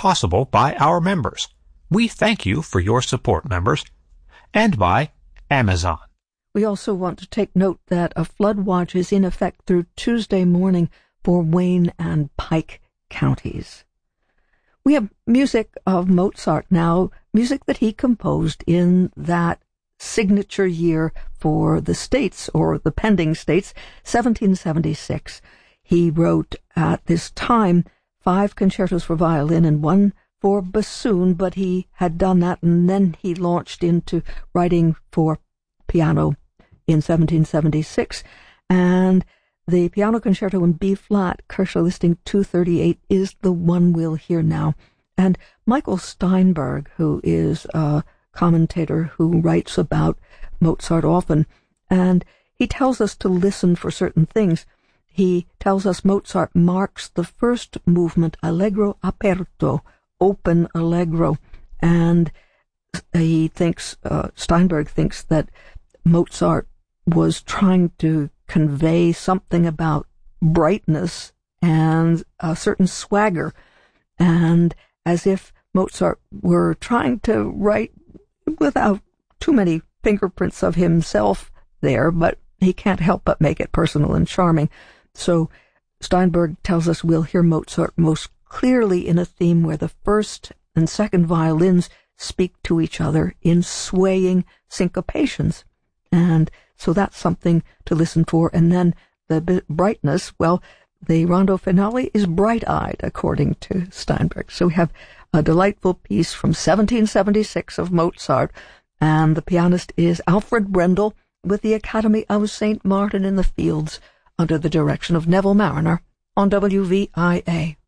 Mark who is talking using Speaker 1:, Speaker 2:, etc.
Speaker 1: possible by our members. We thank you for your support, members. And by Amazon.
Speaker 2: We also want to take note that a flood watch is in effect through Tuesday morning for Wayne and Pike counties. We have music of Mozart now, music that he composed in that signature year for the states, or the pending states, 1776. He wrote at this time 5 concertos for violin and 1 for bassoon, but he had done that and then he launched into writing for piano in 1776. And the piano concerto in B-flat, Kershaw Listing 238, is the one we'll hear now. And Michael Steinberg, who is a commentator who writes about Mozart often, and he tells us to listen for certain things. He tells us Mozart marks the first movement allegro aperto, open allegro, and he thinks, Steinberg thinks that Mozart was trying to convey something about brightness and a certain swagger, and as if Mozart were trying to write without too many fingerprints of himself there, but he can't help but make it personal and charming. So Steinberg tells us we'll hear Mozart most clearly in a theme where the first and second violins speak to each other in swaying syncopations. And so that's something to listen for. And then the brightness, well, the rondo finale is bright-eyed, according to Steinberg. So we have a delightful piece from 1776 of Mozart, and the pianist is Alfred Brendel with the Academy of St. Martin in the Fields under the direction of Neville Mariner on WVIA.